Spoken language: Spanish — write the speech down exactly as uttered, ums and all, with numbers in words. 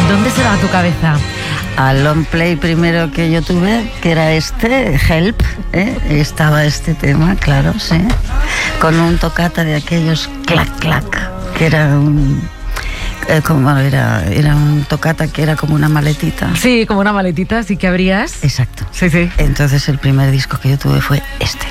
¿Dónde se va tu cabeza? Al long play primero que yo tuve, que era este, Help, ¿eh? Estaba este tema, claro, sí, con un tocata de aquellos clac clac, que era un... Eh, como era, era un tocata que era como una maletita. Sí, como una maletita, así que abrías. Exacto. Sí, sí. Entonces el primer disco que yo tuve fue este.